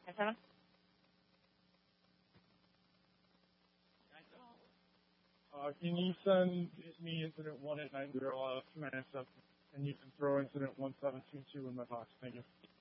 7? Can you send me incident 1 at 90 minutes up, and you can throw incident 1722 in my box? Thank you.